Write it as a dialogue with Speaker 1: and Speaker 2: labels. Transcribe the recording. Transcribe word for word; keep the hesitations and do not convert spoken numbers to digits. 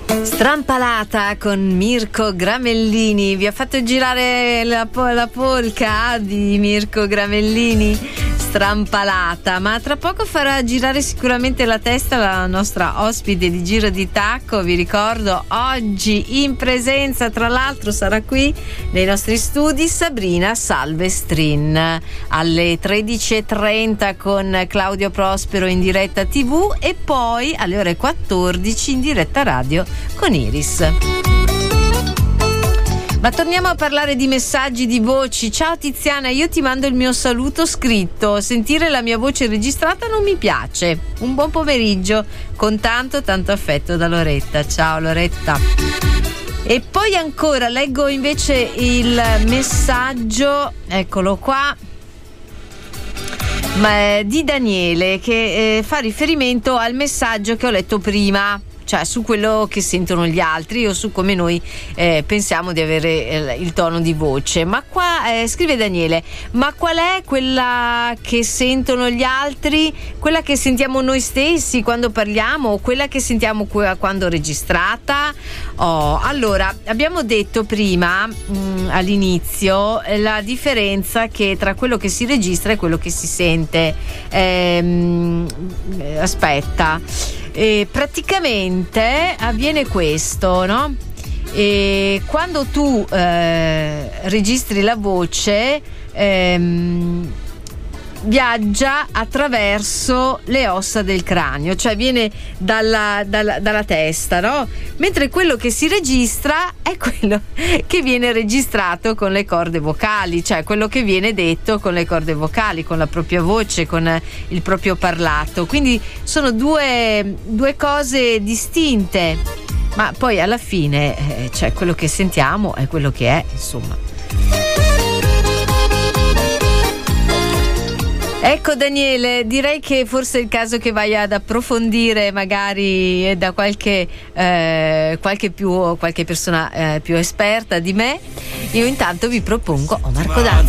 Speaker 1: Strampalata con Mirko Gramellini. Vi ha fatto girare la, la polka di Mirko Gramellini. Strampalata, ma tra poco farà girare sicuramente la testa la nostra ospite di Giro di Tacco. Vi ricordo, oggi in presenza, tra l'altro sarà qui nei nostri studi Sabrina Salvestrin alle tredici e trenta con Claudio Prospero in diretta tivù e poi alle ore quattordici in diretta radio con Iris. Ma torniamo a parlare di messaggi, di voci. Ciao Tiziana, io ti mando il mio saluto scritto. Sentire la mia voce registrata non mi piace. Un buon pomeriggio con tanto tanto affetto da Loretta. Ciao Loretta. E poi ancora leggo invece il messaggio, eccolo qua, ma di Daniele, che eh, fa riferimento al messaggio che ho letto prima, cioè su quello che sentono gli altri o su come noi eh, pensiamo di avere eh, il tono di voce. Ma qua eh, scrive Daniele, ma qual è quella che sentono gli altri? Quella che sentiamo noi stessi quando parliamo o quella che sentiamo quando registrata? Oh, allora, abbiamo detto prima mh, all'inizio la differenza che tra quello che si registra e quello che si sente. Ehm, aspetta. E praticamente avviene questo, no? E quando tu eh, registri la voce ehm, viaggia attraverso le ossa del cranio, cioè viene dalla, dalla, dalla testa, no? Mentre quello che si registra è quello che viene registrato con le corde vocali, cioè quello che viene detto con le corde vocali, con la propria voce, con il proprio parlato. Quindi sono due, due cose distinte, ma poi alla fine eh, cioè quello che sentiamo è quello che è, insomma. Ecco Daniele, direi che forse è il caso che vai ad approfondire magari da qualche, eh, qualche, più, qualche persona eh, più esperta di me. Io intanto vi propongo oh, Marco Danza.